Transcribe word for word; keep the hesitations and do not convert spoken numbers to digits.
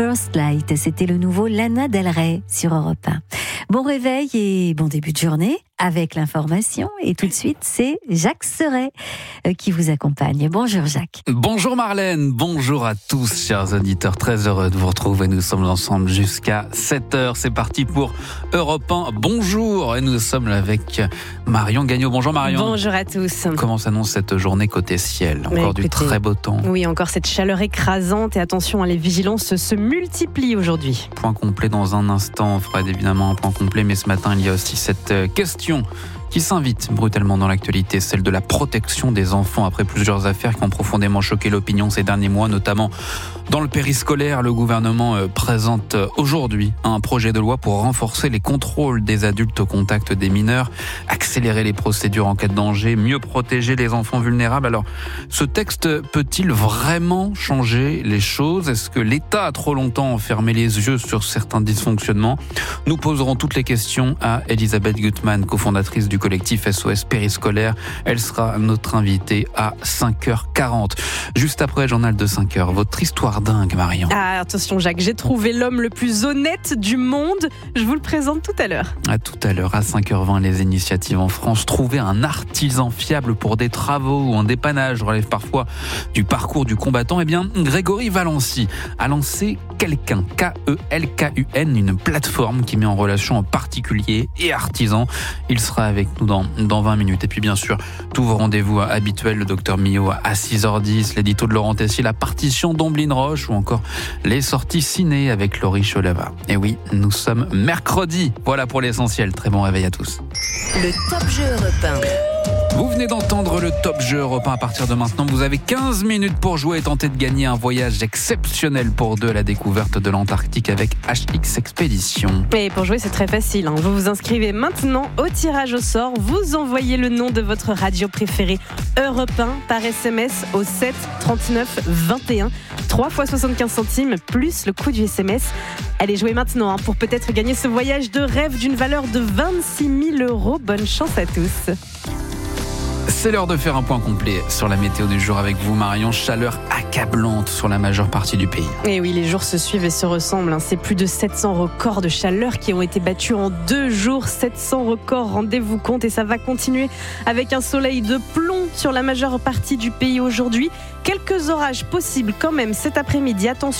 First Light. C'était le nouveau Lana Del Rey sur Europe un. Bon réveil et bon début de journée avec l'information. Et tout de suite, c'est Jacques Serret qui vous accompagne. Bonjour Jacques. Bonjour Marlène, bonjour à tous chers auditeurs. Très heureux de vous retrouver. Nous sommes ensemble jusqu'à sept heures. C'est parti pour Europe un. Bonjour. Et nous sommes avec Marion Gagnon. Bonjour Marion. Bonjour à tous. Comment s'annonce cette journée côté ciel ? Encore écoutez, du très beau temps. Oui, encore cette chaleur écrasante. Et attention, les vigilances se multiplient aujourd'hui. Point complet dans un instant. On fera évidemment un point complet. Mais ce matin, il y a aussi cette question qui s'invite brutalement dans l'actualité, celle de la protection des enfants après plusieurs affaires qui ont profondément choqué l'opinion ces derniers mois, notamment dans le périscolaire. Le gouvernement présente aujourd'hui un projet de loi pour renforcer les contrôles des adultes au contact des mineurs, accélérer les procédures en cas de danger, mieux protéger les enfants vulnérables. Alors, ce texte peut-il vraiment changer les choses ? Est-ce que l'État a trop longtemps fermé les yeux sur certains dysfonctionnements ? Nous poserons toutes les questions à Elisabeth Gutmann, cofondatrice du collectif S O S Périscolaire. Elle sera notre invitée à cinq heures quarante. Juste après le journal de cinq heures, votre histoire dingue, Marion. Ah, attention Jacques, j'ai trouvé l'homme le plus honnête du monde. Je vous le présente tout à l'heure. À tout à l'heure, à cinq heures vingt, les initiatives en France. Trouver un artisan fiable pour des travaux ou un dépannage relève parfois du parcours du combattant. Eh bien, Grégory Valency a lancé Quelqu'un, K E L K U N, une plateforme qui met en relation particuliers et artisans. Il sera avec nous dans, dans vingt minutes. Et puis bien sûr, tous vos rendez-vous habituels, le docteur Millot à six heures dix, l'édito de Laurent Tessier, la partition d'Omblin Roche ou encore les sorties ciné avec Laurie Cholava. Et oui, nous sommes mercredi. Voilà pour l'essentiel. Très bon réveil à tous. Le Top Jeu Europe un. Vous venez d'entendre le Top Jeu Europe un. À partir de maintenant, vous avez quinze minutes pour jouer et tenter de gagner un voyage exceptionnel pour deux à la découverte de l'Antarctique avec H X Expédition. Et pour jouer, c'est très facile. Hein. Vous vous inscrivez maintenant au tirage au sort. Vous envoyez le nom de votre radio préférée Europe un par S M S au sept trente-neuf vingt et un. trois fois soixante-quinze centimes plus le coût du S M S. Allez, jouez maintenant hein, pour peut-être gagner ce voyage de rêve d'une valeur de vingt-six mille euros. Bonne chance à tous. C'est l'heure de faire un point complet sur la météo du jour avec vous, Marion. Chaleur accablante sur la majeure partie du pays. Et oui, les jours se suivent et se ressemblent. C'est plus de sept cents records de chaleur qui ont été battus en deux jours. sept cents records, rendez-vous compte. Et ça va continuer avec un soleil de plomb sur la majeure partie du pays aujourd'hui. Quelques orages possibles quand même cet après-midi. Attention.